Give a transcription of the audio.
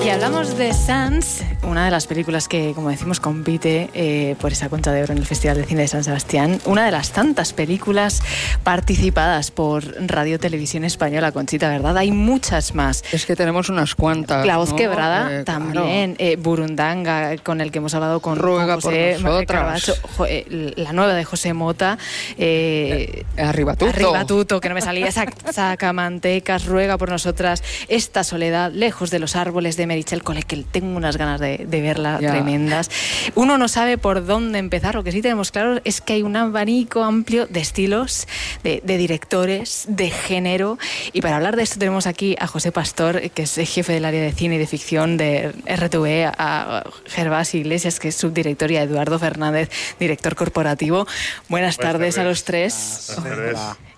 Y hablamos de Sants, una de las películas que, como decimos, compite por esa Concha de Oro en el Festival de Cine de San Sebastián. Una de las tantas películas participadas por Radio Televisión Española, Conchita, ¿verdad? Hay muchas más. Es que tenemos unas cuantas. La Voz ¿no? Quebrada también. Claro. Burundanga, con el que hemos hablado con José Caravacho. La nueva de José Mota. Arribatuto, que no me salía. Sacamantecas, Ruega por nosotras. Esta soledad, Lejos de los árboles, de Meritxell Cole, que tengo unas ganas de verla tremendas. Uno no sabe por dónde empezar. Lo que sí tenemos claro es que hay un abanico amplio de estilos, de directores, de género. Y para hablar de esto tenemos aquí a José Pastor, que es jefe del área de cine y de ficción de RTV, a Gervasi Iglesias, que es subdirector, y a Eduardo Fernández, director corporativo. Buenas tardes a los tres.